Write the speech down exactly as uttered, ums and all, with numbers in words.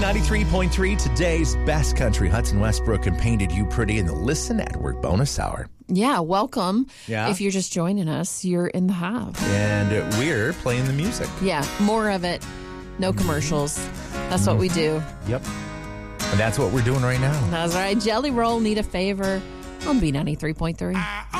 ninety-three point three, today's best country. Hudson Westbrook and Painted You Pretty in the Listen at Work bonus hour. Yeah, welcome. Yeah. If you're just joining us, you're in the house. And we're playing the music. Yeah, more of it. No commercials. That's what we do. Yep. And that's what we're doing right now. That's right. Jelly Roll, Need a Favor on B ninety-three point three.